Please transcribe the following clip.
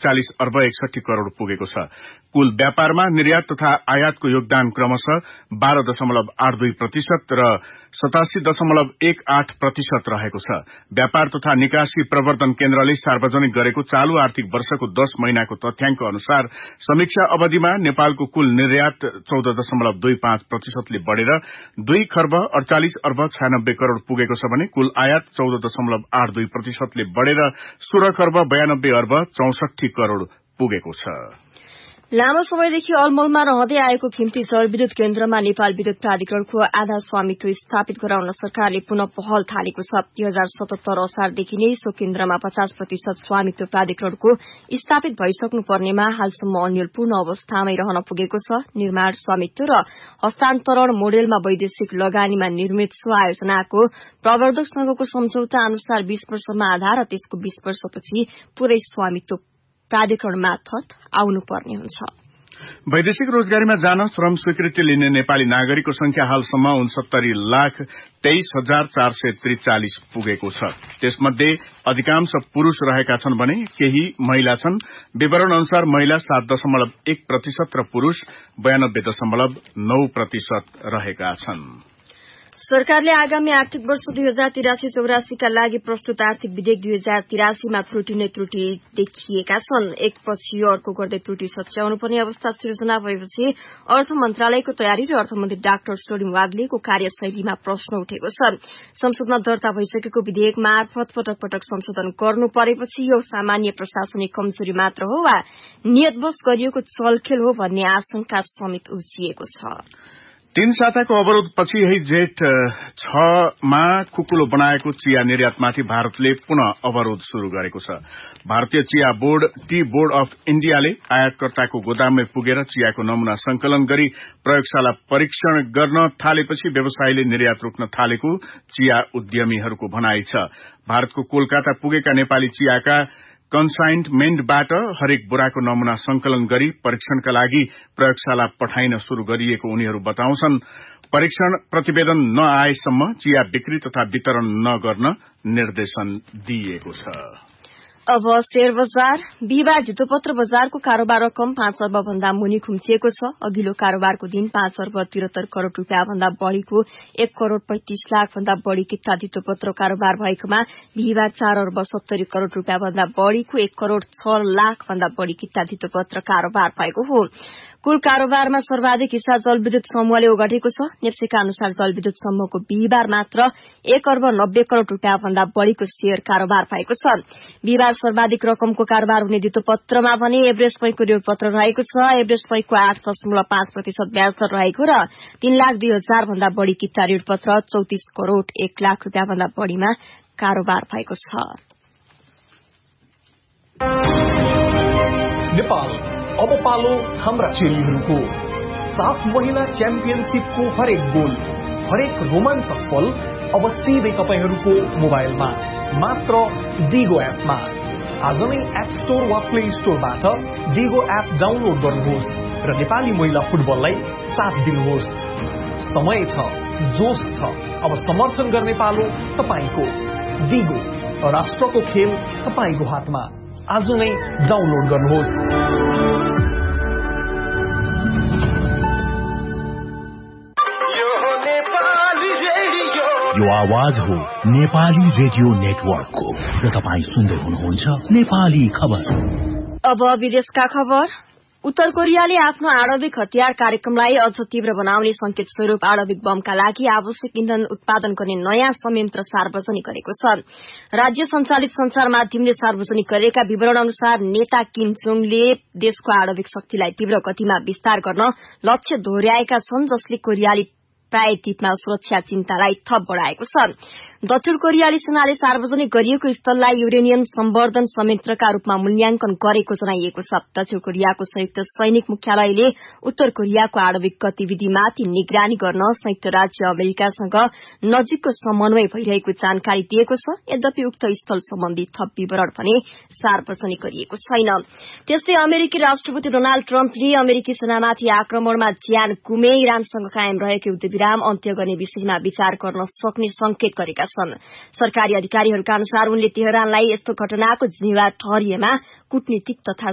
40 अर्ब 61 करोड़ पुगेको छ। कुल व्यापारमा निर्यात तथा आयातको योगदान क्रमशः 12.82% र 87.18% रहेको छ। व्यापार तथा निकासी प्रवर्धन केन्द्रले सार्वजनिक गरेको चालू आर्थिक वर्षको 10 महिनाको तथ्याङ्क अनुसार समीक्षा अवधिमा नेपालको कुल निर्यात 14.25% ले बढ़ेर 2 खर्ब 48 अर्ब 96 करोड़ पुगेको छ भने कुल आयात 14.82% ले बढ़ेर 16 खर्ब 92 अर्ब 64 करोड़ पुगेको छ। लामो समयदेखि अलमलमा रहँदै आएको खिम्ती जलविद्युत केन्द्रमा नेपाल विद्युत प्राधिकरणको आधा स्वामित्व स्थापित गराउन सरकारले पुनः पहल थालेको छ। 2077 असारदेखि नै सो केन्द्रमा 50% स्वामित्व प्राधिकरणको स्थापित भइसक्नु पर्नेमा हालसम्म अन्यलपूर्ण अवस्थामै रहन पुगेको छ। निर्माण स्वामित्व र हस्तान्तरण मोडेलमा वैदेशिक लगानीमा निर्मित सो आयोजनाको प्रवर्धक संघको सम्झौता अनुसार 20 वर्षमा आधा र त्यसको 20 वर्षपछि पूरै स्वामित्व प्राधिकरण मार्फत आउनुपर्ने हुन्छ। वैदेशिक रोजगारीमा जान श्रम स्वीकृति लिने नेपाली नागरिकको संख्या हालसम्म 69,23,443 पुगेको छ। त्यसमध्ये अधिकांश पुरूष रहेका छन् भने केही महिला छन्। विवरण अनुसार महिला 7.1% र पुरूष 92.9% रहेका छन्। सरकारले आगामी आर्थिक वर्ष 2083-84 का लागि प्रस्तुत आर्थिक विधेयक 2083 मा त्रुटि नै त्रुटि देखिएका छन्। एकपछि अर्को गर्दै त्रुटि सच्याउनु पर्ने अवस्था सिर्जना भएपछि अर्थ मन्त्रालयको तयारी र अर्थमन्त्री डाक्टर सोलिम वाग्लेको कार्यशैलीमा प्रश्न उठेको छ। संसदमा दर्ता भइसकेको विधेयक मार्फत पटक पटक संशोधन गर्नु परेपछि यो सामान्य प्रशासनिक कमजोरी मात्र हो वा नियतवश गरिएको चलखेल हो भन्ने आशंका समेत उब्जिएको छ। 3 साताको अवरोधपछि यही जेठ 6 मा खुकुलो बनाएको चिया निर्यातमाथि भारतले पुनः अवरोध शुरू गरेको छ। भारतीय चिया बोर्ड टी बोर्ड अफ इण्डियाले आयातकर्ताको गोदाममै पुगेर चियाको नमूना संकलन गरी प्रयोगशाला परीक्षण गर्न थालेपछि व्यवसायीले निर्यात रोक्न थालेको चिया उद्यमीहरूको भनाइ छ। भारतको कोलकाता पुगेका नेपाली चियाका कन्साइन्टमेन्टबाट हरेक बोराको नमूना संकलन गरी परीक्षणका लागि प्रयोगशाला पठाइन शुरू गरिएको उनीहरू बताउँछन्। परीक्षण प्रतिवेदन नआएसम्म चिया बिक्री तथा वितरण नगर्न निर्देशन दिइएको छ। अब शेयर बजार। बिहिबार धितोपत्र बजारको कारोबार रकम 5 अर्ब भन्दा मुनि खुम्चिएको छ। अघिल्लो कारोबारको दिन 5 अर्ब 73 करोड़ रूपियाँ भन्दा बढ़ीको 1 करोड़ 35 लाख भन्दा बढ़ी किता धितोपत्र कारोबार भएकोमा बिहिबार 4 अर्ब 70 करोड़ रूपियाँ भन्दा बढ़ीको 1 करोड़ 6 लाख भन्दा बढ़ी किता धितोपत्र कारोबार भएको हो। कुल कारोबारमा सर्वाधिक हिस्सा जलविद्युत समूहले ओगटेको छ। नेप्सेका अनुसार जलविद्युत समूहको बिहिबार मात्र 1 अर्ब 90 करोड़ रूपियाँ भन्दा बढ़ीको शेयर कारोबार भएको छ। बिहिबार सर्वाधिक रकमको कारोबार हुने धितोपत्रमा भने एभरेस्ट बैंकको ऋणपत्र रहेको छ। एभरेस्ट बैंकको 8.5% ब्याज दर रहेको र 3,02,000 भन्दा बढ़ी किता ऋणपत्र 34 करोड़ 1 लाख रूपियाँ भन्दा बढ़ीमा कारोबार भएको छ। नेपाल अब पालो हाम्रा चेलीहरूको। 7 महिना च्याम्पियनशिपको हरेक गोल, हरेक रोमाञ्चक पल अब सिधै तपाईहरूको मोबाइलमा मात्र डिगो एपमा। आज नै एप स्टोर वा प्ले स्टोरबाट डिगो एप डाउनलोड गर्नुहोस् र नेपाली महिला फुटबललाई साथ दिनुहोस्। समय छ, जोश छ, अब समर्थन गर्ने पालो तपाईको। डिगो, राष्ट्रको खेल तपाईको हातमा। आज नै डाउनलोड गर्नुहोस्। यो आवाज हो नेपाली रेडियो नेटवर्कको र तपाईं सुन्दै हुनुहुन्छ नेपाली खबर। अब विदेशका खबर। उत्तर कोरियाले आफ्नो आणविक हतियार कार्यक्रमलाई अझ तीव्र बनाउने संकेत स्वरूप आणविक बमका लागि आवश्यक इन्धन उत्पादन गर्ने नयाँ संयन्त्र सार्वजनिक गरेको छ। राज्य सञ्चालित संचार माध्यमले सार्वजनिक गरेका विवरण अनुसार नेता किम जोङले देशको आणविक शक्तिलाई तीव्र गतिमा विस्तार गर्न लक्ष्य दोहोर्याएका छन्, जसले कोरियाली प्रायद्वीपमा सुरक्षा चिन्तालाई थप बढ़ाएको छ। दक्षिण कोरियाली सेनाले सार्वजनिक गरिएको स्थललाई युरेनियम सम्वर्धन संयन्त्रका रूपमा मूल्याङ्कन गरेको जनाइएको छ। दक्षिण कोरियाको संयुक्त सैनिक मुख्यालयले उत्तर कोरियाको आणविक गतिविधिमाथि निगरानी गर्न संयुक्त राज्य अमेरिकासँग नजिकको समन्वय भइरहेको जानकारी दिएको छ। यद्यपि उक्त स्थल सम्बन्धी थप विवरण भने सार्वजनिक गरिएको छैन। त्यस्तै अमेरिकी राष्ट्रपति डोनाल्ड ट्रम्पले अमेरिकी सेनामाथि आक्रमणमा ज्यान गुमे इरानसँग कायम रहेको युद्धविराम अन्त्य गर्ने विषयमा विचार गर्न सक्ने संकेत गरेका छन्। सरकारी अधिकारीहरूका अनुसार उनले तेहरानलाई यस्तो घटनाको जिम्मेवार ठहरिएमा कूटनीतिक तथा